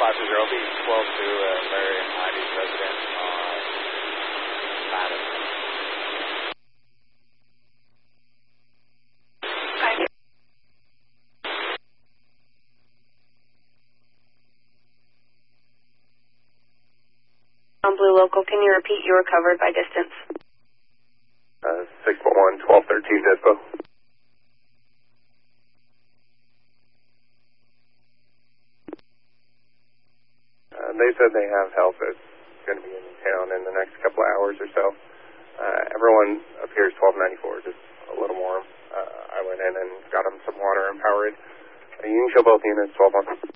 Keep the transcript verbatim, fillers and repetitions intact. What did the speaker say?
five two zero, be twelve two, uh, Larry and Heidi's resident on Madison. On Blue Local, can you repeat you were covered by distance? Uh, six one one, twelve thirteen Dispo. Uh, they said they have help that's going to be in town in the next couple of hours or so. Uh, everyone appears twelve ninety-four, just a little warm. Uh, I went in and got them some water and Powerade. Uh, you can show both units twelve months.